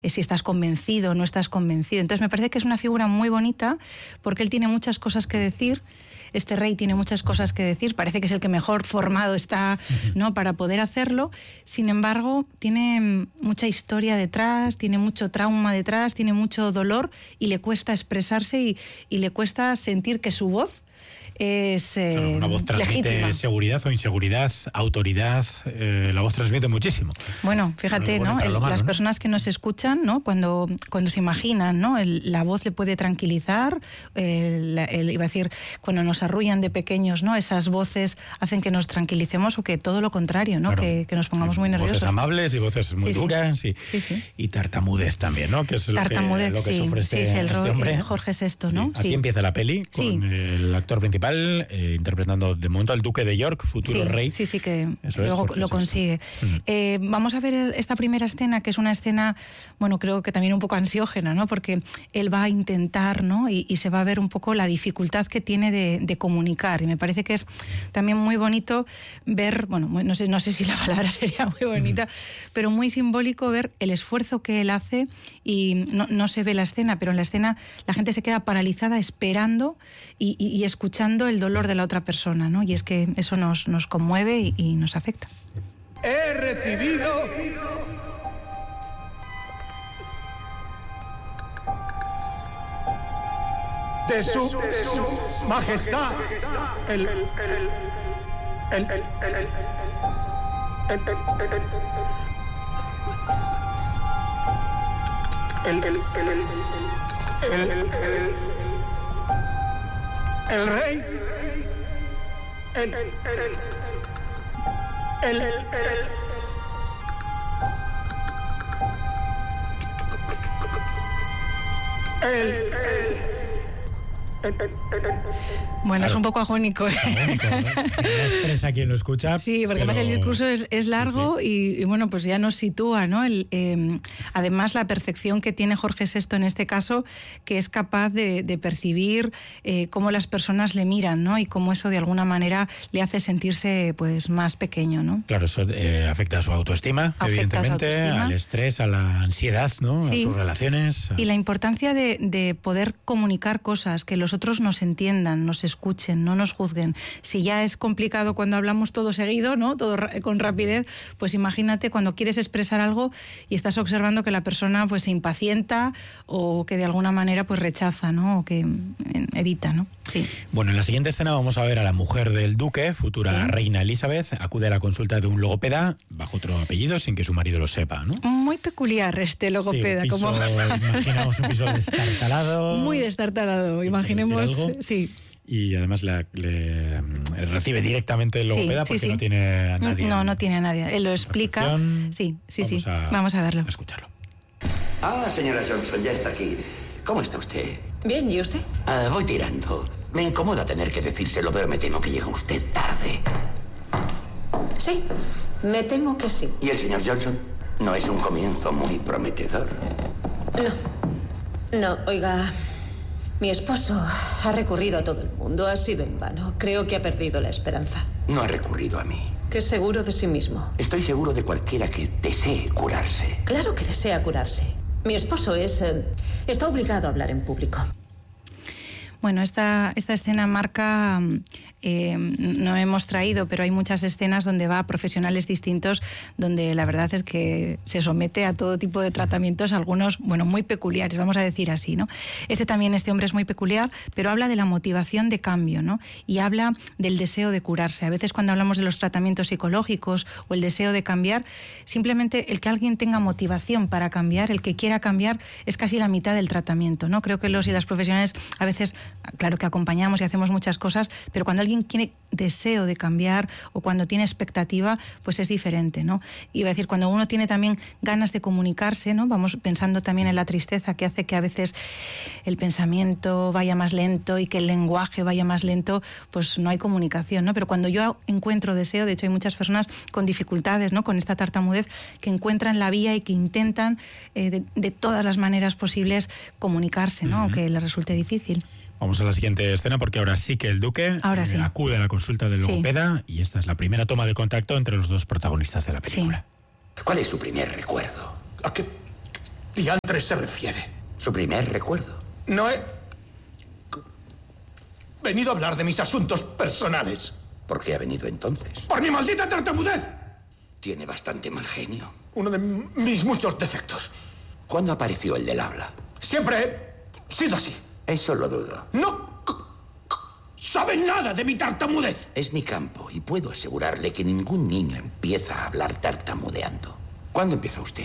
si estás convencido o no estás convencido. Entonces me parece que es una figura muy bonita porque él tiene muchas cosas que decir. Este rey tiene muchas cosas que decir, parece que es el que mejor formado está, ¿no?, para poder hacerlo. Sin embargo, tiene mucha historia detrás, tiene mucho trauma detrás, tiene mucho dolor y le cuesta expresarse y le cuesta sentir que su voz es claro, una voz transmite legítima. Seguridad o inseguridad, autoridad, la voz transmite muchísimo. Bueno, fíjate, ¿no? Las personas que nos escuchan, ¿no?, cuando se imaginan, ¿no?, la voz le puede tranquilizar, iba a decir, cuando nos arrullan de pequeños, ¿no?, esas voces hacen que nos tranquilicemos o que todo lo contrario, ¿no?, claro, que nos pongamos muy nerviosos. Voces amables y voces muy duras y tartamudez también, ¿no?, que es lo que sufre este hombre. Jorge VI, ¿no? Así empieza la peli, con el actor principal interpretando de momento al duque de York, futuro rey. Sí, que luego lo consigue. Vamos a ver esta primera escena, que es una escena, bueno, creo que también un poco ansiógena, ¿no?, porque él va a intentar, ¿no?, y se va a ver un poco la dificultad que tiene de comunicar, y me parece que es también muy bonito ver, bueno, no sé si la palabra sería muy bonita, pero muy simbólico ver el esfuerzo que él hace, y no se ve la escena, pero en la escena la gente se queda paralizada esperando y escuchando el dolor de la otra persona, ¿no? Y es que eso nos conmueve y nos afecta. He recibido de su majestad el rey, Bueno, es un poco agónico. Agónico, ¿no? Estresa a quien lo escucha. Sí, porque además el discurso es largo y bueno, pues ya nos sitúa, ¿no? Además, la percepción que tiene Jorge VI en este caso, que es capaz de percibir cómo las personas le miran, ¿no? Y cómo eso de alguna manera le hace sentirse pues más pequeño, ¿no? Claro, eso afecta a su autoestima, evidentemente, al estrés, a la ansiedad, ¿no? Sí. A sus relaciones. Y la importancia de poder comunicar cosas, que los otros nos entiendan, nos escuchen, no nos juzguen. Si ya es complicado cuando hablamos todo seguido, ¿no?, todo con rapidez, pues imagínate cuando quieres expresar algo y estás observando que la persona pues se impacienta o que de alguna manera pues rechaza, ¿no?, o que evita, ¿no? Sí. Bueno, en la siguiente escena vamos a ver a la mujer del duque, futura reina Elizabeth, acude a la consulta de un logopeda bajo otro apellido sin que su marido lo sepa, ¿no? Muy peculiar este logopeda. Piso, imaginamos un piso destartalado. Muy destartalado, imaginemos. Sí. Y además le recibe directamente el logopeda porque no tiene a nadie. No tiene a nadie. Él lo explica. Sí. Vamos a verlo. A escucharlo. Señora Johnson, ya está aquí. ¿Cómo está usted? Bien, ¿y usted? Voy tirando. Me incomoda tener que decírselo, pero me temo que llega usted tarde. Sí, me temo que sí. ¿Y el señor Johnson? No es un comienzo muy prometedor. No, oiga... Mi esposo ha recurrido a todo el mundo. Ha sido en vano. Creo que ha perdido la esperanza. No ha recurrido a mí. ¿Qué es seguro de sí mismo? Estoy seguro de cualquiera que desee curarse. Claro que desea curarse. Mi esposo está obligado a hablar en público. Bueno, esta escena marca, no hemos traído, pero hay muchas escenas donde va a profesionales distintos, donde la verdad es que se somete a todo tipo de tratamientos, algunos, bueno, muy peculiares, vamos a decir así, ¿no? Este hombre es muy peculiar, pero habla de la motivación de cambio, ¿no? Y habla del deseo de curarse. A veces cuando hablamos de los tratamientos psicológicos o el deseo de cambiar, simplemente el que alguien tenga motivación para cambiar, el que quiera cambiar, es casi la mitad del tratamiento, ¿no? Creo que los y las profesionales a veces... Claro que acompañamos y hacemos muchas cosas, pero cuando alguien tiene deseo de cambiar o cuando tiene expectativa, pues es diferente, ¿no? Iba a decir, cuando uno tiene también ganas de comunicarse, ¿no? Vamos pensando también en la tristeza que hace que a veces el pensamiento vaya más lento y que el lenguaje vaya más lento, pues no hay comunicación, ¿no? Pero cuando yo encuentro deseo, de hecho hay muchas personas con dificultades, ¿no?, con esta tartamudez, que encuentran la vía y que intentan de todas las maneras posibles comunicarse, ¿no? Aunque les resulte difícil. Vamos a la siguiente escena porque ahora sí que el duque acude a la consulta del logopeda y esta es la primera toma de contacto entre los dos protagonistas de la película. ¿Cuál es su primer recuerdo? diantres se refiere? Su primer recuerdo. No he venido a hablar de mis asuntos personales. ¿Por qué ha venido entonces? ¡Por mi maldita tartamudez! Tiene bastante mal genio. Uno de mis muchos defectos. ¿Cuándo apareció el del habla? Siempre he sido así. Eso lo dudo. No saben nada de mi tartamudez. Es mi campo y puedo asegurarle que ningún niño empieza a hablar tartamudeando. ¿Cuándo empezó usted?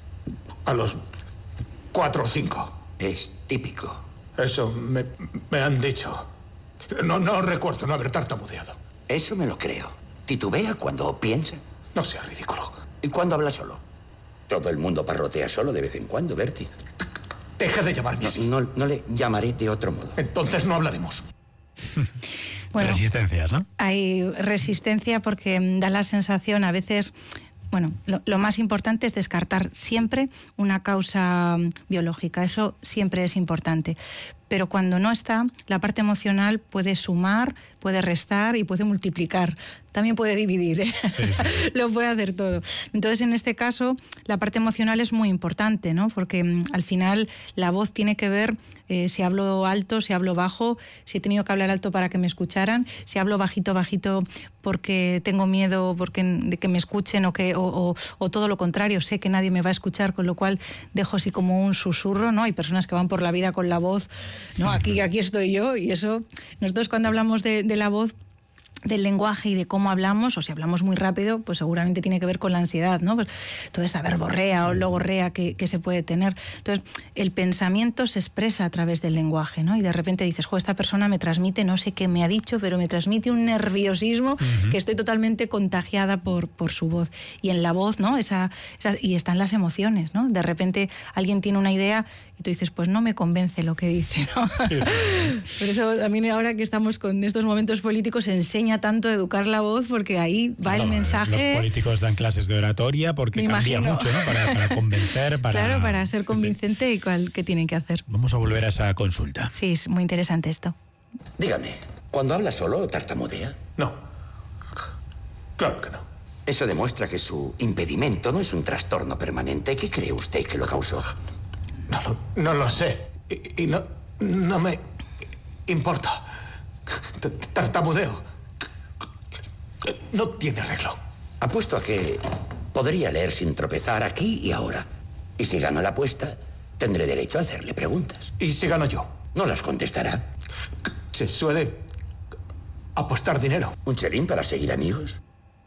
A los 4 o 5. Es típico. Eso me han dicho. No recuerdo no haber tartamudeado. Eso me lo creo. ¿Titubea cuando piensa? No sea ridículo. ¿Y cuándo habla solo? Todo el mundo parrotea solo de vez en cuando, Bertie. Deja de llamarme así. No le llamaré de otro modo. Entonces no hablaremos. Bueno, resistencias, ¿no? Hay resistencia porque da la sensación a veces... Bueno, lo más importante es descartar siempre una causa biológica. Eso siempre es importante. Pero cuando no está, la parte emocional puede sumar, puede restar y puede multiplicar. También puede dividir, ¿eh? Sí, sí. Lo puede hacer todo. Entonces, en este caso, la parte emocional es muy importante, ¿no? Porque al final la voz tiene que ver si hablo alto, si hablo bajo, si he tenido que hablar alto para que me escucharan, si hablo bajito porque tengo miedo de que me escuchen o todo lo contrario, sé que nadie me va a escuchar, con lo cual dejo así como un susurro, ¿no? Hay personas que van por la vida con la voz, ¿no? Aquí estoy yo, y eso, nosotros cuando hablamos de la voz, del lenguaje y de cómo hablamos, o si hablamos muy rápido, pues seguramente tiene que ver con la ansiedad, ¿no? Pues toda esa verborrea o logorrea que se puede tener. Entonces, el pensamiento se expresa a través del lenguaje, ¿no? Y de repente dices, esta persona me transmite, no sé qué me ha dicho, pero me transmite un nerviosismo que estoy totalmente contagiada por su voz. Y en la voz, ¿no? Y están las emociones, ¿no? De repente alguien tiene una idea y tú dices, pues no me convence lo que dice, ¿no? Sí, sí. Por eso también ahora que estamos con estos momentos políticos se enseña tanto a educar la voz, porque ahí va el mensaje. Los políticos dan clases de oratoria porque cambia mucho, ¿no? Para convencer, Claro, para ser convincente y qué tienen que hacer. Vamos a volver a esa consulta. Sí, es muy interesante esto. Dígame, ¿cuando habla solo tartamudea? No. Claro que no. Eso demuestra que su impedimento no es un trastorno permanente. ¿Qué cree usted que lo causó? No lo sé. Y no me importa. Tartamudeo. No tiene arreglo. Apuesto a que podría leer sin tropezar aquí y ahora. Y si gano la apuesta, tendré derecho a hacerle preguntas. ¿Y si gano yo? ¿No las contestará? Se suele apostar dinero. ¿Un chelín para seguir amigos?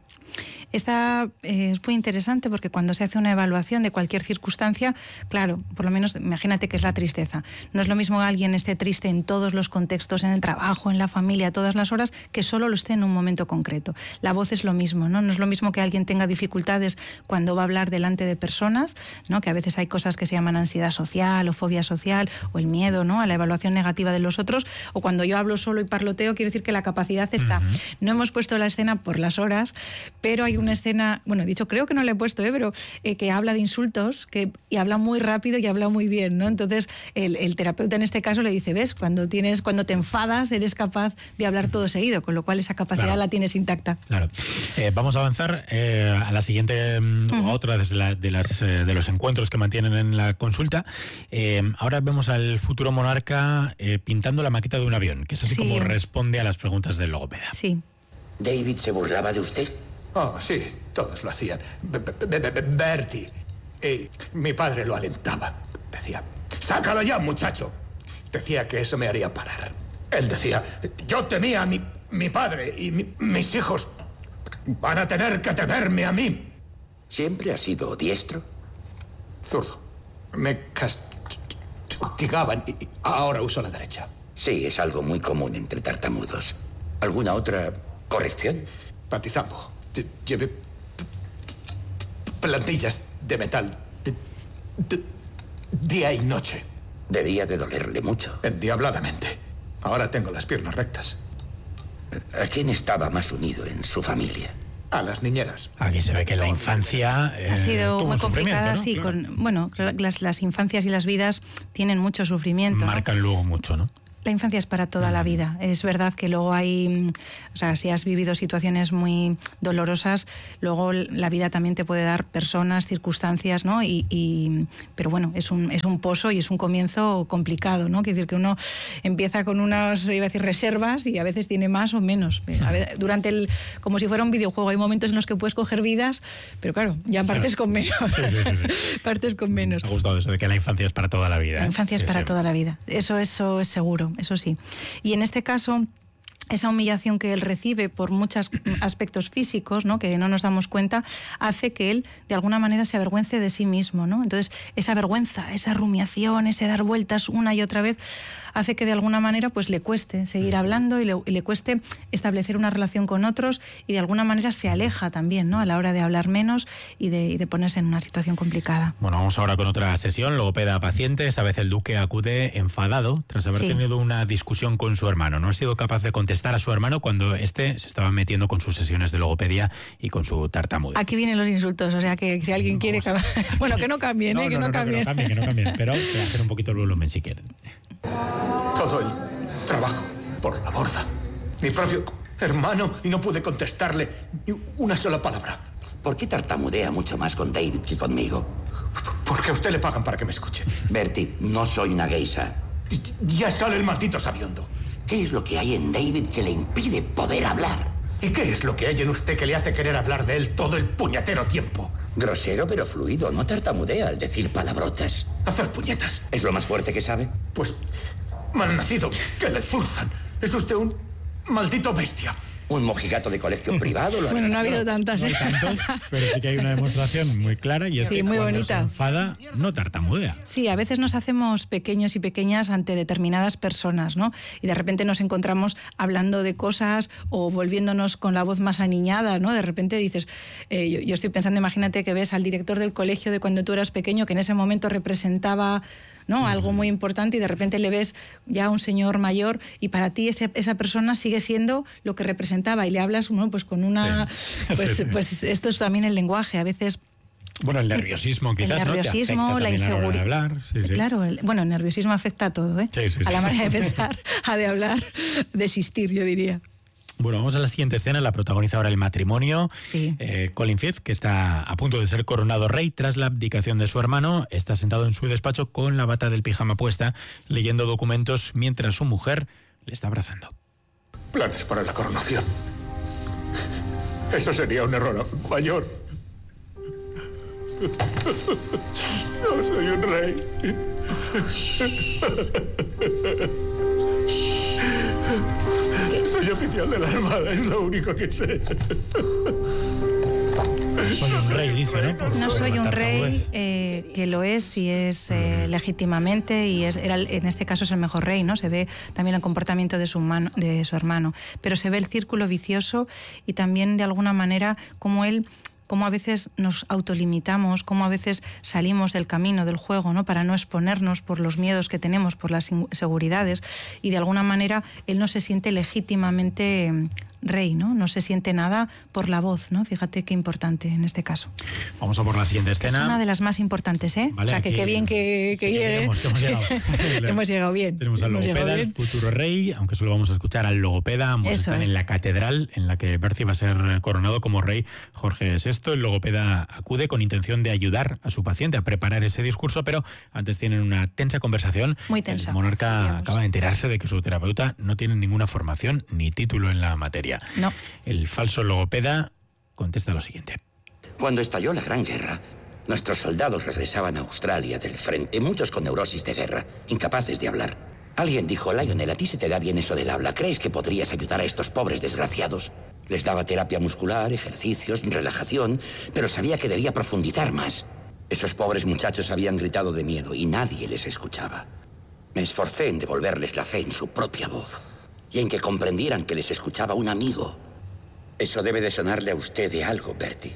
Esta es muy interesante porque cuando se hace una evaluación de cualquier circunstancia, claro, por lo menos imagínate que es la tristeza. No es lo mismo que alguien esté triste en todos los contextos, en el trabajo, en la familia, a todas las horas, que solo lo esté en un momento concreto. La voz es lo mismo, ¿no? No es lo mismo que alguien tenga dificultades cuando va a hablar delante de personas, ¿no? Que a veces hay cosas que se llaman ansiedad social o fobia social o el miedo, ¿no? A la evaluación negativa de los otros, o cuando yo hablo solo y parloteo, quiere decir que la capacidad está. No hemos puesto la escena por las horas, pero hay una escena, bueno, he dicho, creo que no la he puesto, pero que habla de insultos y habla muy rápido y habla muy bien, ¿no? Entonces el terapeuta en este caso le dice, ves, cuando te enfadas eres capaz de hablar todo seguido, con lo cual esa capacidad la tienes intacta. Claro. Vamos a avanzar a la siguiente, otra de los encuentros que mantienen en la consulta. Ahora vemos al futuro monarca pintando la maqueta de un avión, que es así como responde a las preguntas del logopeda. Sí. ¿David se burlaba de usted? Oh, sí, todos lo hacían. Bertie. Mi padre lo alentaba. Decía, sácalo ya, muchacho. Decía que eso me haría parar. Él decía, yo temía a mi padre y mis hijos van a tener que temerme a mí. ¿Siempre ha sido diestro? Zurdo. Me castigaban y ahora uso la derecha. Sí, es algo muy común entre tartamudos. ¿Alguna otra corrección? Batizambo. Llevé plantillas de metal día y noche. Debía de dolerle mucho. Endiabladamente. Ahora tengo las piernas rectas. ¿A quién estaba más unido en su familia? A las niñeras. Aquí se ve que la infancia ha sido muy complicada, ¿no? sí. Claro. Las infancias y las vidas tienen mucho sufrimiento. Marcan luego mucho, ¿no? La infancia es para toda la vida. Es verdad que luego hay, o sea, si has vivido situaciones muy dolorosas, luego la vida también te puede dar personas, circunstancias, ¿no? Pero bueno, es un pozo y es un comienzo complicado, ¿no? Quiere decir que uno empieza con unas, iba a decir, reservas y a veces tiene más o menos. Durante como si fuera un videojuego, hay momentos en los que puedes coger vidas, pero claro, ya partes con menos. Sí. Partes con menos. Me ha gustado eso de que la infancia es para toda la vida. La infancia es para toda la vida. Eso es seguro. Eso sí. Y en este caso, esa humillación que él recibe por muchos aspectos físicos, ¿no?, que no nos damos cuenta, hace que él de alguna manera se avergüence de sí mismo, ¿no? Entonces, esa vergüenza, esa rumiación, ese dar vueltas una y otra vez, hace que de alguna manera pues le cueste seguir hablando y le cueste establecer una relación con otros, y de alguna manera se aleja también, ¿no?, a la hora de hablar menos y de ponerse en una situación complicada. Bueno, vamos ahora con otra sesión, logopeda paciente. Esta vez el duque acude enfadado tras haber tenido una discusión con su hermano. No ha sido capaz de contestar a su hermano cuando éste se estaba metiendo con sus sesiones de logopedia y con su tartamudez. Aquí vienen los insultos, o sea que si alguien quiere... Bueno, que no cambien, que no cambien. Que no cambien, pero voy a hacer un poquito el volumen si quieren. Todo el trabajo por la borda. Mi propio hermano, y no pude contestarle ni una sola palabra. ¿Por qué tartamudea mucho más con David que conmigo? Porque a usted le pagan para que me escuche. Bertie, no soy una geisha. Ya sale el maldito sabiondo. ¿Qué es lo que hay en David que le impide poder hablar? ¿Y qué es lo que hay en usted que le hace querer hablar de él todo el puñetero tiempo? Grosero pero fluido, no tartamudea al decir palabrotas. Hacer puñetas. ¿Es lo más fuerte que sabe? Pues, malnacido, que le zurzan. Es usted un maldito bestia. Un mojigato de colegio privado. Bueno, no ha habido tantas. No hay tantos, pero sí que hay una demostración muy clara, y es que muy cuando bonita. se enfada no tartamudea. Sí, a veces nos hacemos pequeños y pequeñas ante determinadas personas, ¿no? Y de repente nos encontramos hablando de cosas o volviéndonos con la voz más aniñada, ¿no? De repente dices, yo estoy pensando, imagínate que ves al director del colegio de cuando tú eras pequeño, que en ese momento representaba, ¿no?, algo muy importante, y de repente le ves ya a un señor mayor y para ti esa persona sigue siendo lo que representaba, y le hablas, bueno, pues con una... Sí. Pues esto es también el lenguaje, a veces... Bueno, el nerviosismo quizás, el nerviosismo, ¿no? la inseguridad. Hablar. Sí. Claro, el nerviosismo afecta a todo, ¿eh? Sí. A la manera de pensar, a de hablar, de existir, yo diría. Bueno, vamos a la siguiente escena. La protagoniza ahora el matrimonio. Sí. Colin Firth, que está a punto de ser coronado rey tras la abdicación de su hermano, está sentado en su despacho con la bata del pijama puesta, leyendo documentos mientras su mujer le está abrazando. Planes para la coronación. Eso sería un error mayor. No soy un rey. Soy oficial de la Armada, es lo único que sé. Soy un rey, dice, ¿no? No soy un rey, que lo es y es legítimamente, y en este caso es el mejor rey, ¿no? Se ve también el comportamiento de su hermano, pero se ve el círculo vicioso y también de alguna manera cómo a veces nos autolimitamos, cómo a veces salimos del camino del juego, ¿no?, para no exponernos por los miedos que tenemos, por las inseguridades, y de alguna manera él no se siente legítimamente rey, ¿no? No se siente nada por la voz, ¿no? Fíjate qué importante en este caso. Vamos a por la siguiente escena. Es una de las más importantes, ¿eh? Vale, o sea, que qué bien que llegue. Hemos llegado. Hemos llegado bien. Tenemos al logopeda, el futuro rey, aunque solo vamos a escuchar al logopeda. Ambos están en la catedral en la que Bertie va a ser coronado como rey Jorge VI. El logopeda acude con intención de ayudar a su paciente a preparar ese discurso, pero antes tienen una tensa conversación. Muy tensa. El monarca acaba de enterarse de que su terapeuta no tiene ninguna formación ni título en la materia. No. El falso logopeda contesta lo siguiente. Cuando estalló la Gran Guerra, nuestros soldados regresaban a Australia del frente, muchos con neurosis de guerra, incapaces de hablar. Alguien dijo, Lionel, a ti se te da bien eso del habla. ¿Crees que podrías ayudar a estos pobres desgraciados? Les daba terapia muscular, ejercicios, relajación, pero sabía que debía profundizar más. Esos pobres muchachos habían gritado de miedo y nadie les escuchaba. Me esforcé en devolverles la fe en su propia voz y en que comprendieran que les escuchaba un amigo. Eso debe de sonarle a usted de algo, Bertie.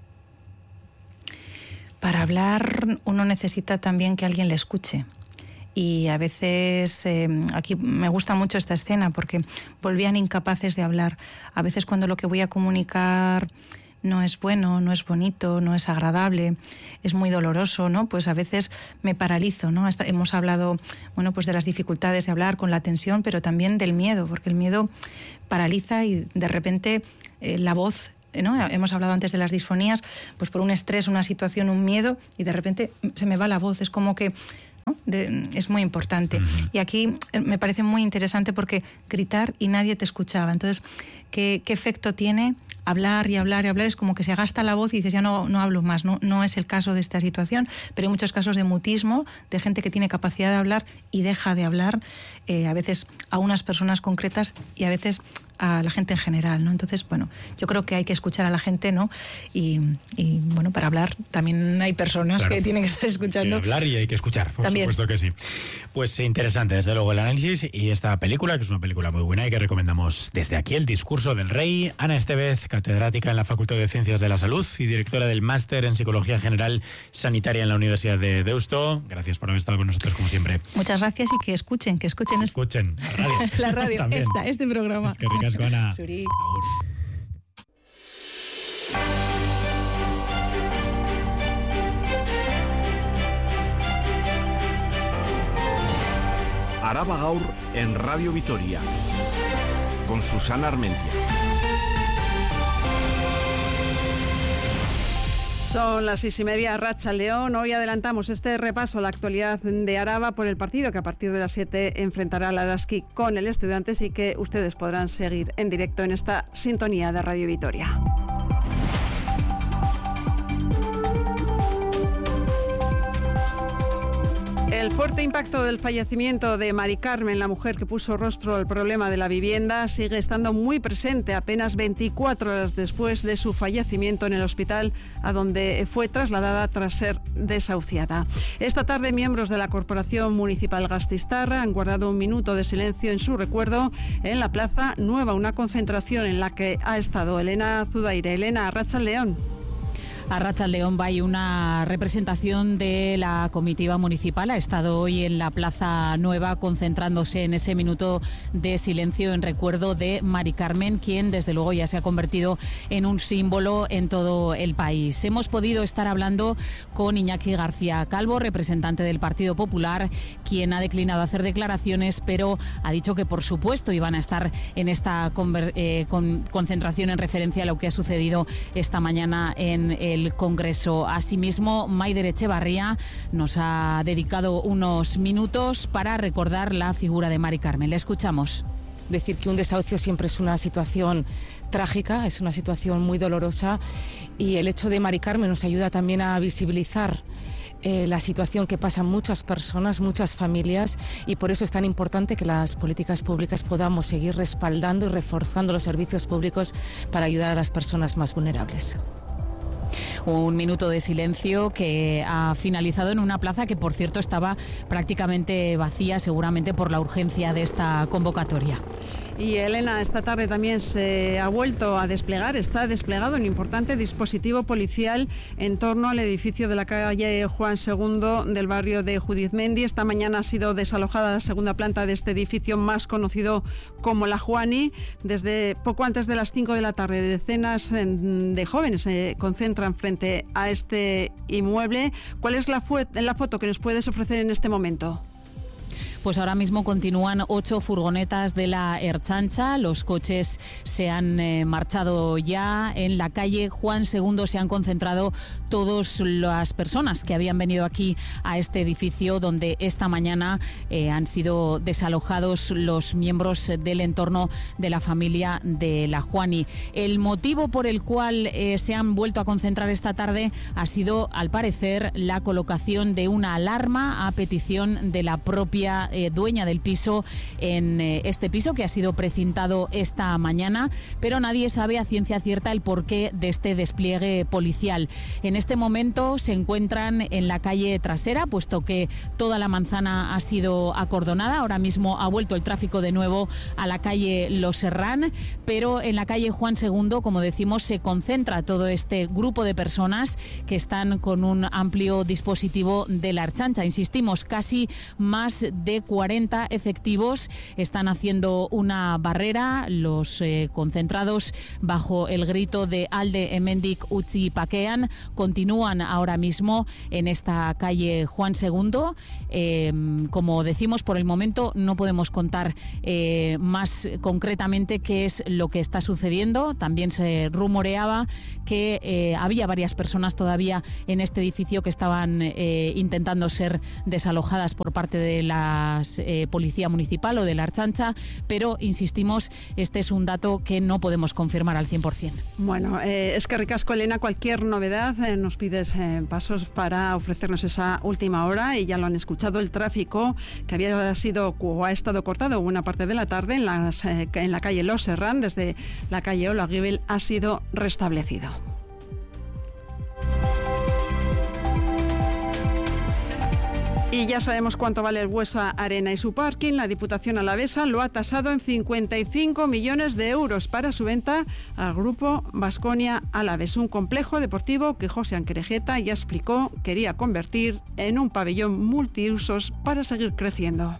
Para hablar uno necesita también que alguien le escuche. Y a veces, aquí me gusta mucho esta escena porque volvían incapaces de hablar. A veces cuando lo que voy a comunicar no es bueno, no es bonito, no es agradable, es muy doloroso, ¿no? Pues a veces me paralizo, ¿no? Hemos hablado, bueno, pues de las dificultades de hablar con la tensión, pero también del miedo, porque el miedo paraliza y de repente la voz, ¿no? Hemos hablado antes de las disfonías, pues por un estrés, una situación, un miedo, y de repente se me va la voz, es como que, ¿no? Es muy importante. Y aquí me parece muy interesante porque gritar y nadie te escuchaba. Entonces, ¿qué efecto tiene hablar y hablar y hablar? Es como que se gasta la voz y dices, ya no hablo más. No es el caso de esta situación, pero hay muchos casos de mutismo, de gente que tiene capacidad de hablar y deja de hablar, a veces a unas personas concretas y a veces a la gente en general, ¿no? Entonces, bueno, yo creo que hay que escuchar a la gente, ¿no? Y bueno, para hablar también hay personas que tienen que estar escuchando. Hay que hablar y hay que escuchar, por también. Supuesto que sí. Pues interesante, desde luego, el análisis y esta película, que es una película muy buena y que recomendamos desde aquí, El discurso del rey. Ana Estevez, catedrática en la Facultad de Ciencias de la Salud y directora del Máster en Psicología General Sanitaria en la Universidad de Deusto. Gracias por haber estado con nosotros, como siempre. Muchas gracias y que escuchen la radio. La radio, este programa. Es que ricasco, Ana. Suri. Araba Gaur en Radio Vitoria con Susana Armentia. Son las 6:30, Arratsaldeon. Hoy adelantamos este repaso a la actualidad de Araba por el partido que a partir de las 7 enfrentará al Araski con el Estudiantes y que ustedes podrán seguir en directo en esta sintonía de Radio Vitoria. El fuerte impacto del fallecimiento de Mari Carmen, la mujer que puso rostro al problema de la vivienda, sigue estando muy presente apenas 24 horas después de su fallecimiento en el hospital a donde fue trasladada tras ser desahuciada. Esta tarde, miembros de la Corporación Municipal Gasteiztarra han guardado un minuto de silencio en su recuerdo en la Plaza Nueva, una concentración en la que ha estado Elena Zudaire. Elena, Arratsaldeon. Arratsaldeon, hay una representación de la comitiva municipal. Ha estado hoy en la Plaza Nueva concentrándose en ese minuto de silencio en recuerdo de Mari Carmen, quien desde luego ya se ha convertido en un símbolo en todo el país. Hemos podido estar hablando con Iñaki García Calvo, representante del Partido Popular, quien ha declinado hacer declaraciones, pero ha dicho que por supuesto iban a estar en esta concentración en referencia a lo que ha sucedido esta mañana en el Congreso. Asimismo, Maider Echevarría nos ha dedicado unos minutos para recordar la figura de Mari Carmen. Le escuchamos. Decir que un desahucio siempre es una situación trágica, es una situación muy dolorosa, y el hecho de Mari Carmen nos ayuda también a visibilizar la situación que pasan muchas personas, muchas familias, y por eso es tan importante que las políticas públicas podamos seguir respaldando y reforzando los servicios públicos para ayudar a las personas más vulnerables. Un minuto de silencio que ha finalizado en una plaza que, por cierto, estaba prácticamente vacía, seguramente por la urgencia de esta convocatoria. Y Elena, esta tarde también se ha vuelto a desplegar, está desplegado un importante dispositivo policial en torno al edificio de la calle Juan II del barrio de Judizmendi. Esta mañana ha sido desalojada la segunda planta de este edificio más conocido como La Juani. Desde poco antes de las 5 de la tarde, decenas de jóvenes se concentran frente a este inmueble. ¿Cuál es la foto que nos puedes ofrecer en este momento? Pues ahora mismo continúan 8 furgonetas de la Ertzaintza. Los coches se han marchado ya. En la calle Juan II se han concentrado todas las personas que habían venido aquí a este edificio, donde esta mañana han sido desalojados los miembros del entorno de la familia de la Juani. El motivo por el cual se han vuelto a concentrar esta tarde ha sido, al parecer, la colocación de una alarma a petición de la propia dueña del piso en este piso que ha sido precintado esta mañana, pero nadie sabe a ciencia cierta el porqué de este despliegue policial. En este momento se encuentran en la calle trasera, puesto que toda la manzana ha sido acordonada. Ahora mismo ha vuelto el tráfico de nuevo a la calle Los Serrán, pero en la calle Juan II, como decimos, se concentra todo este grupo de personas que están con un amplio dispositivo de la Ertzaintza. Insistimos, casi más de 40 efectivos están haciendo una barrera, los concentrados bajo el grito de Alde Hemendik Utzi Pakean continúan ahora mismo en esta calle Juan II. Como decimos, por el momento no podemos contar más concretamente qué es lo que está sucediendo. También se rumoreaba que había varias personas todavía en este edificio que estaban intentando ser desalojadas por parte de la Policía Municipal o de la Ertzaintza, pero insistimos, este es un dato que no podemos confirmar al 100%. Bueno, es que ricasco, Elena, cualquier novedad nos pides pasos para ofrecernos esa última hora, y ya lo han escuchado, el tráfico que había sido o ha estado cortado buena parte de la tarde en la calle Los Serrán, desde la calle Olaguibel, ha sido restablecido. Y ya sabemos cuánto vale el Buesa Arena y su parking. La Diputación alavesa lo ha tasado en 55 millones de euros para su venta al grupo Baskonia Alaves, un complejo deportivo que Josean Kerejeta ya explicó quería convertir en un pabellón multiusos para seguir creciendo.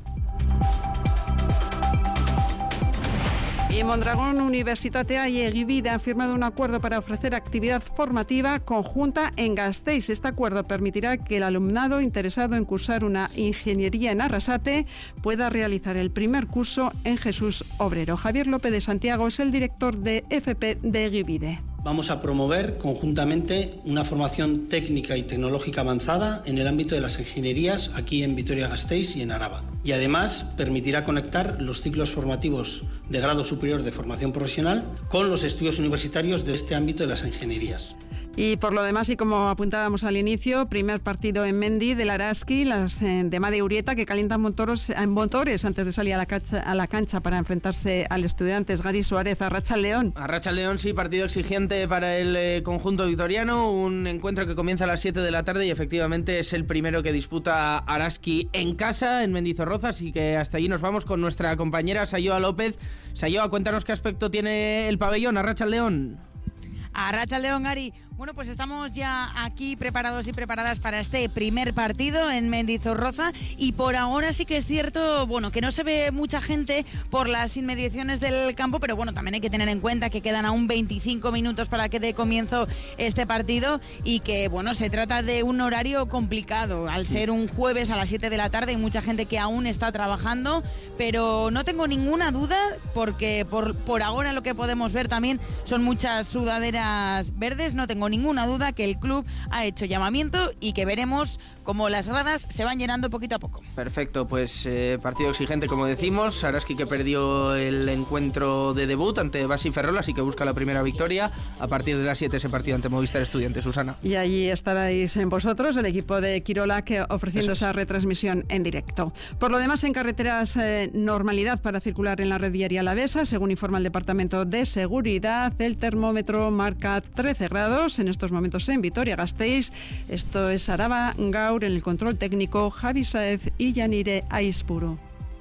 Y Mondragón Universitatea y Egibide han firmado un acuerdo para ofrecer actividad formativa conjunta en Gasteiz. Este acuerdo permitirá que el alumnado interesado en cursar una ingeniería en Arrasate pueda realizar el primer curso en Jesús Obrero. Javier López de Santiago es el director de FP de Egibide. Vamos a promover conjuntamente una formación técnica y tecnológica avanzada en el ámbito de las ingenierías aquí en Vitoria-Gasteiz y en Araba. Y además permitirá conectar los ciclos formativos de grado superior de formación profesional con los estudios universitarios de este ámbito de las ingenierías. Y por lo demás, y como apuntábamos al inicio, primer partido en Mendi del Araski, las de Made Urieta, que calientan motores antes de salir a la cancha para enfrentarse al Estudiantes. Gary Suárez, Arratsaldeon. Arratsaldeon, sí, partido exigente para el conjunto vitoriano, un encuentro que comienza a las 7 de la tarde y efectivamente es el primero que disputa Araski en casa, en Mendizorroza, así que hasta allí nos vamos con nuestra compañera Sayoa López. Sayoa, cuéntanos qué aspecto tiene el pabellón. Arratsaldeon. Arratsaldeon, Gary. Bueno, pues estamos ya aquí preparados y preparadas para este primer partido en Mendizorroza, y por ahora sí que es cierto, bueno, que no se ve mucha gente por las inmediaciones del campo, pero bueno, también hay que tener en cuenta que quedan aún 25 minutos para que dé comienzo este partido y que, bueno, se trata de un horario complicado, al ser un jueves a las 7 de la tarde, hay mucha gente que aún está trabajando, pero no tengo ninguna duda, porque por ahora lo que podemos ver también son muchas sudaderas verdes, no tengo ninguna duda que el club ha hecho llamamiento y que veremos cómo las gradas se van llenando poquito a poco. Perfecto, pues partido exigente, como decimos. Araski, que perdió el encuentro de debut ante Basi Ferrol, así que busca la primera victoria. A partir de las 7 ese partido ante Movistar Estudiantes. Susana. Y allí estaréis en vosotros, el equipo de Kirola, que ofreciendo esa retransmisión en directo. Por lo demás, en carreteras, normalidad para circular en la red viaria alavesa. Según informa el Departamento de Seguridad, el termómetro marca 13 grados en estos momentos en Vitoria-Gasteiz. Esto es Araba Gaur, en el control técnico Javi Saez y Yanire Aispuru.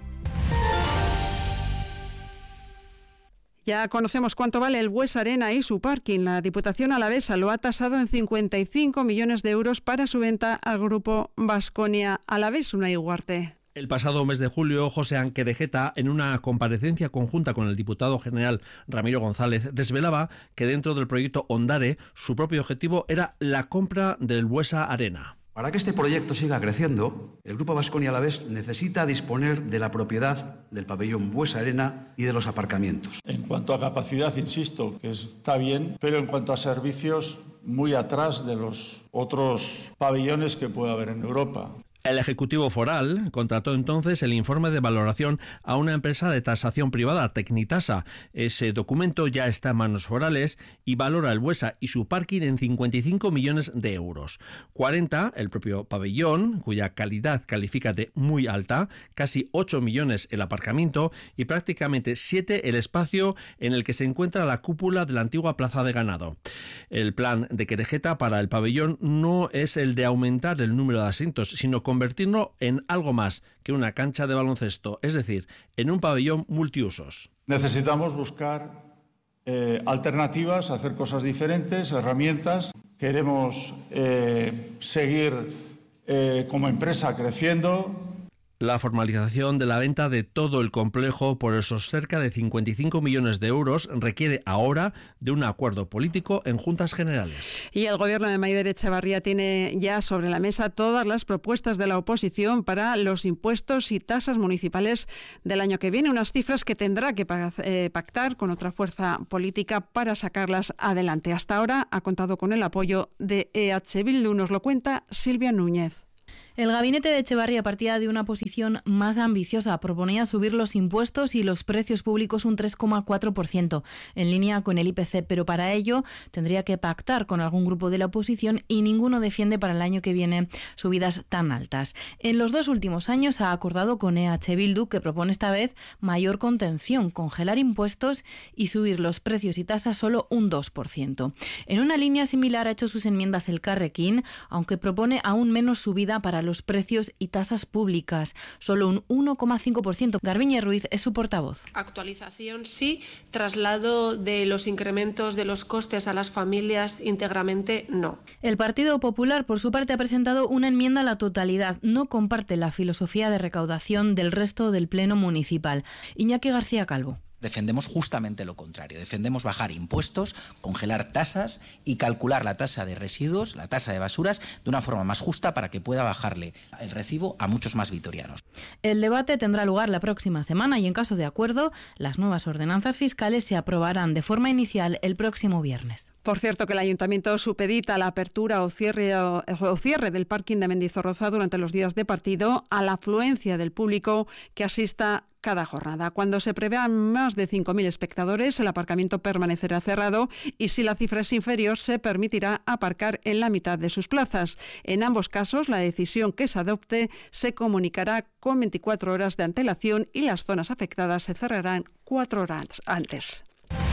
Ya conocemos cuánto vale el Buesa Arena y su parking. La Diputación alavesa lo ha tasado en 55 millones de euros para su venta al grupo Baskonia Alaves. Unai Ugarte. El pasado mes de julio, Josean Kerejeta, en una comparecencia conjunta con el diputado general Ramiro González, desvelaba que dentro del proyecto Ondare, su propio objetivo era la compra del Buesa Arena. Para que este proyecto siga creciendo, el Grupo Baskonia Alavés necesita disponer de la propiedad del pabellón Buesa Arena y de los aparcamientos. En cuanto a capacidad, insisto, que está bien, pero en cuanto a servicios, muy atrás de los otros pabellones que pueda haber en Europa. El Ejecutivo Foral contrató entonces el informe de valoración a una empresa de tasación privada, Tecnitasa. Ese documento ya está en manos forales y valora el Buesa y su parking en 55 millones de euros. 40 el propio pabellón, cuya calidad califica de muy alta, casi 8 millones el aparcamiento y prácticamente 7 el espacio en el que se encuentra la cúpula de la antigua plaza de ganado. El plan de Kerejeta para el pabellón no es el de aumentar el número de asientos, sino convertirlo en algo más que una cancha de baloncesto, es decir, en un pabellón multiusos. Necesitamos buscar alternativas, hacer cosas diferentes, herramientas. Queremos seguir como empresa creciendo. La formalización de la venta de todo el complejo por esos cerca de 55 millones de euros requiere ahora de un acuerdo político en Juntas Generales. Y el gobierno de Maider Etxebarria tiene ya sobre la mesa todas las propuestas de la oposición para los impuestos y tasas municipales del año que viene, unas cifras que tendrá que pactar con otra fuerza política para sacarlas adelante. Hasta ahora ha contado con el apoyo de EH Bildu, nos lo cuenta Silvia Núñez. El gabinete de Etxebarria partía de una posición más ambiciosa. Proponía subir los impuestos y los precios públicos un 3,4%, en línea con el IPC, pero para ello tendría que pactar con algún grupo de la oposición y ninguno defiende para el año que viene subidas tan altas. En los 2 últimos años ha acordado con EH Bildu, que propone esta vez mayor contención, congelar impuestos y subir los precios y tasas solo un 2%. En una línea similar ha hecho sus enmiendas el Carrequín, aunque propone aún menos subida para los precios y tasas públicas, solo un 1,5%. Garbiñe Ruiz es su portavoz. Actualización sí, traslado de los incrementos de los costes a las familias íntegramente no. El Partido Popular, por su parte, ha presentado una enmienda a la totalidad. No comparte la filosofía de recaudación del resto del Pleno municipal. Iñaki García Calvo. Defendemos justamente lo contrario. Defendemos bajar impuestos, congelar tasas y calcular la tasa de residuos, la tasa de basuras, de una forma más justa para que pueda bajarle el recibo a muchos más vitorianos. El debate tendrá lugar la próxima semana y, en caso de acuerdo, las nuevas ordenanzas fiscales se aprobarán de forma inicial el próximo viernes. Por cierto, que el Ayuntamiento supedita la apertura o cierre del parking de Mendizorroza durante los días de partido a la afluencia del público que asista cada jornada. Cuando se prevean más de 5.000 espectadores, el aparcamiento permanecerá cerrado y si la cifra es inferior, se permitirá aparcar en la mitad de sus plazas. En ambos casos, la decisión que se adopte se comunicará con 24 horas de antelación y las zonas afectadas se cerrarán 4 horas antes.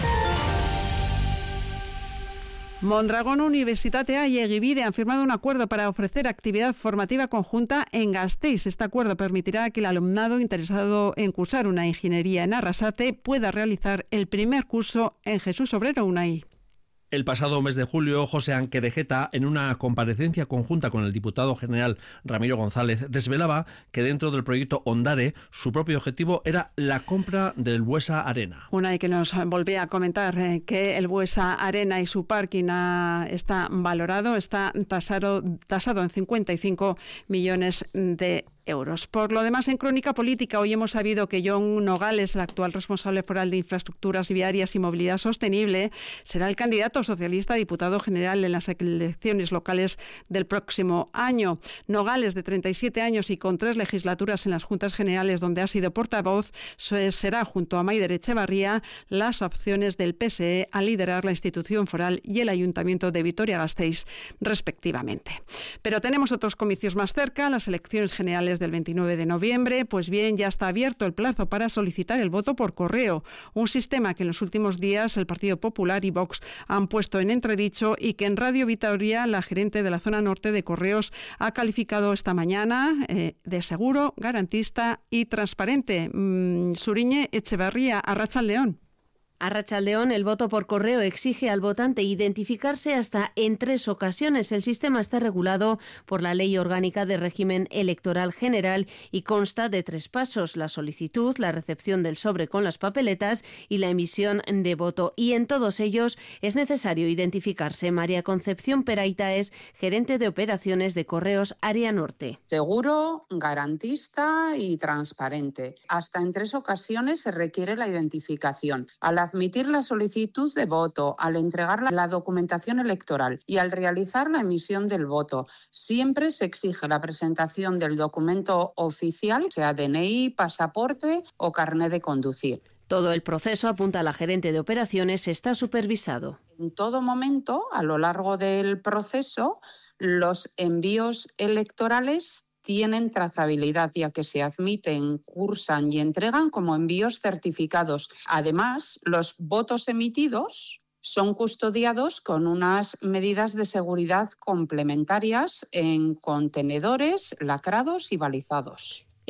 Mondragón Universitatea y Egibide han firmado un acuerdo para ofrecer actividad formativa conjunta en Gasteiz. Este acuerdo permitirá que el alumnado interesado en cursar una ingeniería en Arrasate pueda realizar el primer curso en Jesús Obrero Unai. El pasado mes de julio, José Anquerejeta, en una comparecencia conjunta con el diputado general Ramiro González, desvelaba que dentro del proyecto Ondare, su propio objetivo era la compra del Buesa Arena. Unai, que nos volvía a comentar que el Buesa Arena y su parking está valorado, está tasado en 55 millones de euros. Por lo demás, en Crónica Política, hoy hemos sabido que Jon Nogales, el actual responsable foral de Infraestructuras Viarias y Movilidad Sostenible, será el candidato socialista a diputado general en las elecciones locales del próximo año. Nogales, de 37 años y con 3 legislaturas en las Juntas Generales donde ha sido portavoz, será junto a Maider Etxebarria las opciones del PSE a liderar la institución foral y el Ayuntamiento de Vitoria-Gasteiz, respectivamente. Pero tenemos otros comicios más cerca, las elecciones generales del 29 de noviembre. Pues bien, ya está abierto el plazo para solicitar el voto por correo, un sistema que en los últimos días el Partido Popular y Vox han puesto en entredicho y que en Radio Vitoria la gerente de la zona norte de Correos ha calificado esta mañana de seguro, garantista y transparente. Suriñe Etxebarria, Arratsaldeon. A Arratsaldeon, el voto por correo exige al votante identificarse hasta en 3 ocasiones. El sistema está regulado por la Ley Orgánica de Régimen Electoral General y consta de 3 pasos: la solicitud, la recepción del sobre con las papeletas y la emisión de voto. Y en todos ellos es necesario identificarse. María Concepción Peraita es gerente de operaciones de Correos Área Norte. Seguro, garantista y transparente. Hasta en 3 ocasiones se requiere la identificación. Al admitir la solicitud de voto, al entregar la documentación electoral y al realizar la emisión del voto, siempre se exige la presentación del documento oficial, sea DNI, pasaporte o carnet de conducir. Todo el proceso, apunta la gerente de operaciones, está supervisado. En todo momento, a lo largo del proceso, los envíos electorales tienen trazabilidad, ya que se admiten, cursan y entregan como envíos certificados. Además, los votos emitidos son custodiados con unas medidas de seguridad complementarias en contenedores lacrados y balizados.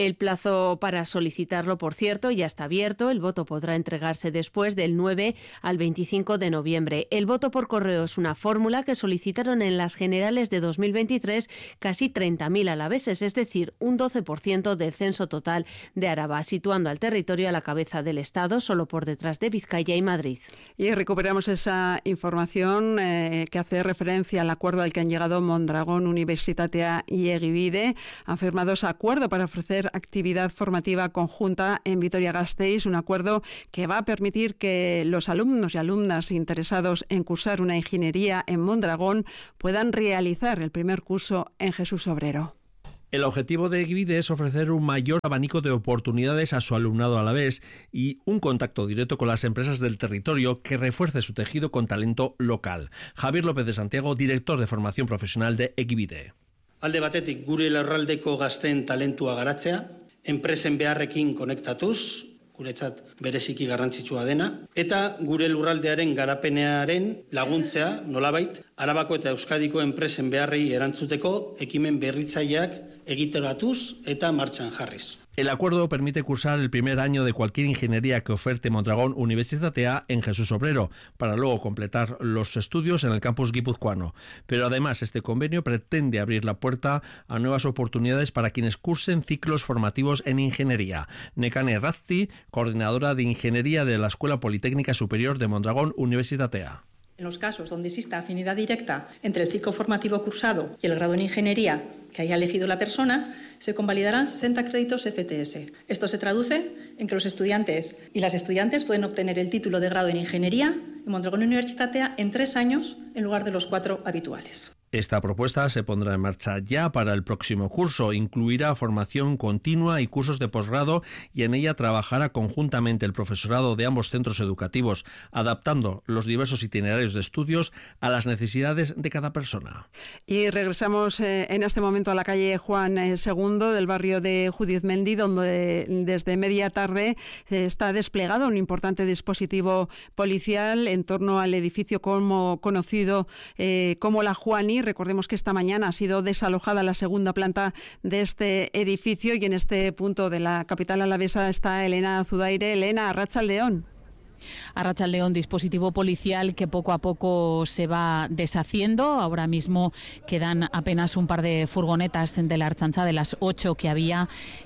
El plazo para solicitarlo, por cierto, ya está abierto. El voto podrá entregarse después del 9 al 25 de noviembre. El voto por correo es una fórmula que solicitaron en las generales de 2023 casi 30.000 alaveses, es decir, un 12% del censo total de Araba, situando al territorio a la cabeza del Estado, solo por detrás de Vizcaya y Madrid. Y recuperamos esa información que hace referencia al acuerdo al que han llegado Mondragón, Unibertsitatea y Egibide. Han firmado ese acuerdo para ofrecer actividad formativa conjunta en Vitoria-Gasteiz, un acuerdo que va a permitir que los alumnos y alumnas interesados en cursar una ingeniería en Mondragón puedan realizar el primer curso en Jesús Obrero. El objetivo de Egibide es ofrecer un mayor abanico de oportunidades a su alumnado alavés y un contacto directo con las empresas del territorio que refuerce su tejido con talento local. Javier López de Santiago, director de formación profesional de Egibide. Alde batetik gure lurraldeko gazteen talentua garatzea, enpresen beharrekin konektatuz, guretzat bereziki garrantzitsua dena, eta gure lurraldearen garapenearen laguntzea, nolabait, Arabako eta Euskadiko enpresen beharrei erantzuteko ekimen berritzaileak egiteratuz eta martxan jarriz. El acuerdo permite cursar el primer año de cualquier ingeniería que oferte Mondragón Unibertsitatea en Jesús Obrero, para luego completar los estudios en el campus guipuzcoano. Pero además este convenio pretende abrir la puerta a nuevas oportunidades para quienes cursen ciclos formativos en ingeniería. Nekane Razzi, coordinadora de ingeniería de la Escuela Politécnica Superior de Mondragón Unibertsitatea. En los casos donde exista afinidad directa entre el ciclo formativo cursado y el grado en ingeniería que haya elegido la persona, se convalidarán 60 créditos ECTS. Esto se traduce en que los estudiantes y las estudiantes pueden obtener el título de grado en ingeniería en Mondragón Unibertsitatea en 3 años en lugar de los 4 habituales. Esta propuesta se pondrá en marcha ya para el próximo curso. Incluirá formación continua y cursos de posgrado y en ella trabajará conjuntamente el profesorado de ambos centros educativos, adaptando los diversos itinerarios de estudios a las necesidades de cada persona. Y regresamos en este momento a la calle Juan II del barrio de Judizmendi, donde desde media tarde está desplegado un importante dispositivo policial en torno al edificio conocido como la Juani. Recordemos que esta mañana ha sido desalojada la segunda planta de este edificio y en este punto de la capital alavesa está Elena Zudaire. Elena, Arratsaldeon. Arratsaldeon, dispositivo policial que poco a poco se va deshaciendo. Ahora mismo quedan apenas un par de furgonetas de la Ertzaintza de las 8 que había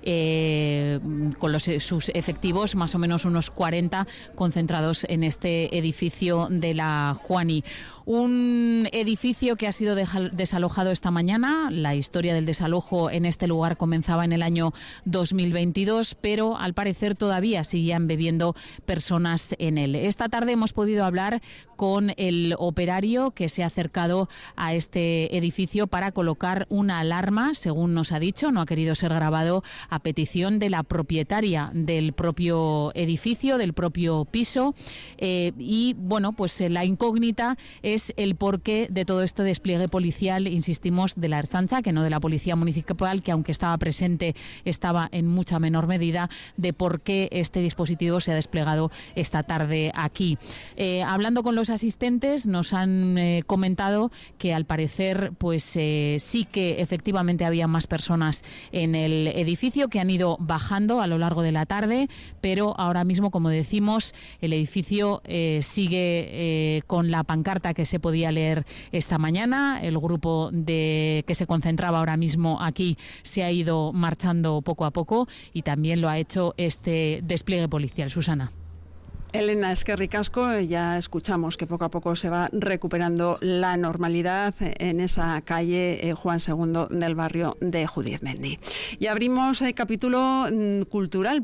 con sus efectivos, más o menos unos 40 concentrados en este edificio de la Juani. Un edificio que ha sido desalojado esta mañana. La historia del desalojo en este lugar comenzaba en el año 2022, pero al parecer todavía seguían bebiendo personas en él. Esta tarde hemos podido hablar con el operario que se ha acercado a este edificio para colocar una alarma, según nos ha dicho, no ha querido ser grabado, a petición de la propietaria del propio edificio, del propio piso. Y bueno, pues la incógnita es el porqué de todo este despliegue policial, insistimos, de la Ertzaintza, que no de la Policía Municipal, que aunque estaba presente, estaba en mucha menor medida, de por qué este dispositivo se ha desplegado esta tarde aquí. Hablando con los asistentes, nos han comentado que al parecer pues sí que efectivamente había más personas en el edificio, que han ido bajando a lo largo de la tarde, pero ahora mismo, como decimos, el edificio sigue con la pancarta que se podía leer esta mañana. El grupo que se concentraba ahora mismo aquí se ha ido marchando poco a poco y también lo ha hecho este despliegue policial. Susana. Elena, eskerrik asko, ya escuchamos que poco a poco se va recuperando la normalidad en esa calle Juan II del barrio de Judizmendi. Y abrimos el capítulo cultural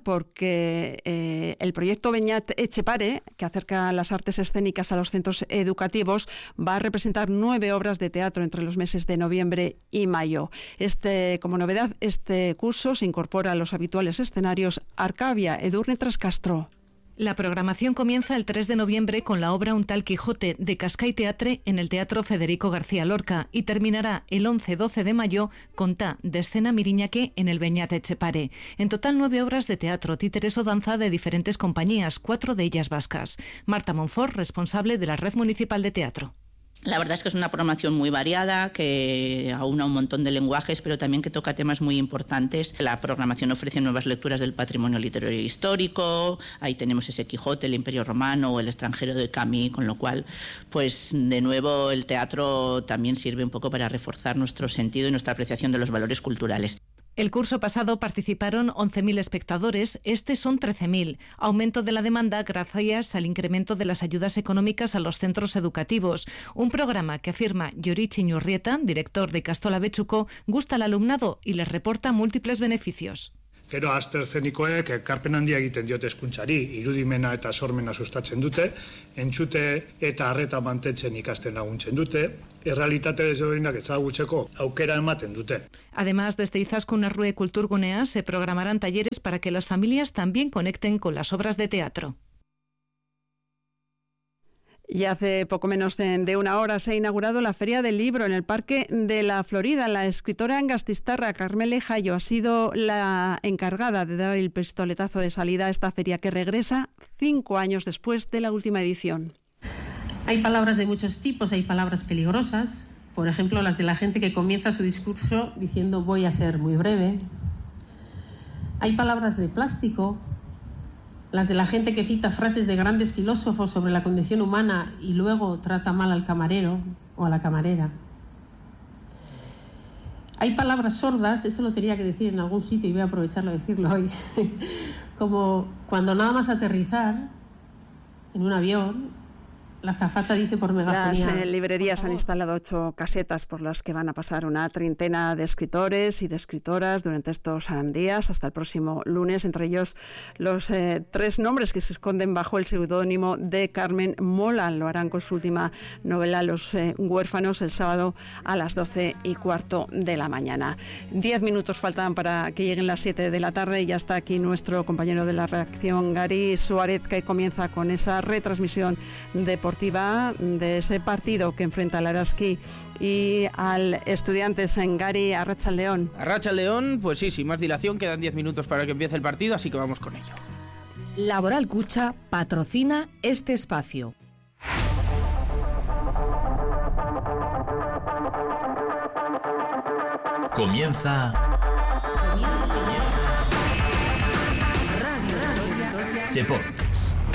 porque el proyecto Beñat Etxepare, que acerca las artes escénicas a los centros educativos, va a representar 9 obras de teatro entre los meses de noviembre y mayo. Como novedad, este curso se incorpora a los habituales escenarios Arcavia, Edurne Trascastro. La programación comienza el 3 de noviembre con la obra Un tal Quijote de Cascai Teatre en el Teatro Federico García Lorca y terminará el 11-12 de mayo con Ta de escena Miriñaque en el Beñat Etxepare. En total 9 obras de teatro, títeres o danza de diferentes compañías, 4 de ellas vascas. Marta Monfort, responsable de la Red Municipal de Teatro. La verdad es que es una programación muy variada, que aúna un montón de lenguajes, pero también que toca temas muy importantes. La programación ofrece nuevas lecturas del patrimonio literario e histórico, ahí tenemos ese Quijote, el Imperio Romano o el extranjero de Camus, con lo cual, pues de nuevo el teatro también sirve un poco para reforzar nuestro sentido y nuestra apreciación de los valores culturales. El curso pasado participaron 11.000 espectadores, este son 13.000. Aumento de la demanda gracias al incremento de las ayudas económicas a los centros educativos. Un programa que afirma Iorichi Ñurrieta, director de Ikastola Betxuko, gusta al alumnado y les reporta múltiples beneficios. Gero azterzenikoek ekarpen handia egiten diote hezkuntzari, irudimena eta sormena sustatzen dute, entzute eta harreta mantentzen ikasten laguntzen dute, errealitate desberdinak ezagutzeko aukera ematen dute. Además, desde Izaskun Arrue Kulturgunea se programarán talleres para que las familias también conecten con las obras de teatro. Y hace poco menos de una hora se ha inaugurado la Feria del Libro en el Parque de la Florida. La escritora gasteiztarra Carmele Jaio ha sido la encargada de dar el pistoletazo de salida a esta feria que regresa 5 años después de la última edición. Hay palabras de muchos tipos, hay palabras peligrosas, por ejemplo las de la gente que comienza su discurso diciendo voy a ser muy breve. Hay palabras de plástico, las de la gente que cita frases de grandes filósofos sobre la condición humana y luego trata mal al camarero o a la camarera. Hay palabras sordas, esto lo tenía que decir en algún sitio y voy a aprovecharlo de decirlo hoy, como cuando nada más aterrizar en un avión, la azafata dice por megafonía. Las librerías han instalado 8 casetas por las que van a pasar una treintena de escritores y de escritoras durante estos días hasta el próximo lunes, entre ellos los 3 nombres que se esconden bajo el seudónimo de Carmen Mola. Lo harán con su última novela Los huérfanos el sábado a las 12:15 de la mañana. 10 minutos faltan para que lleguen las 7 de la tarde y ya está aquí nuestro compañero de la redacción, Gary Suárez, que comienza con esa retransmisión deportiva de ese partido que enfrenta al Araski y al Estudiantes en Gary. Arratsaldeon. Arratsaldeon, pues sí, sin más dilación, quedan 10 minutos para que empiece el partido, así que vamos con ello. Laboral Cucha patrocina este espacio. Comienza Radio Deportes.